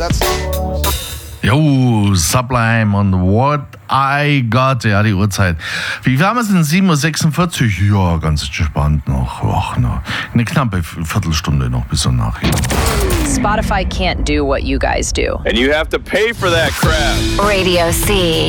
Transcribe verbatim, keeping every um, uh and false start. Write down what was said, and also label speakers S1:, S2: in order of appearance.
S1: Jo, Sublime und What I Got, ja, die Uhrzeit. Wie war es denn? sieben Uhr sechsundvierzig? Ja, ganz entspannt noch. Ach, noch. Eine knappe Viertelstunde noch bis zur Nachricht.
S2: Spotify can't do what you guys do.
S3: And you have to pay for that crap.
S4: Radio C.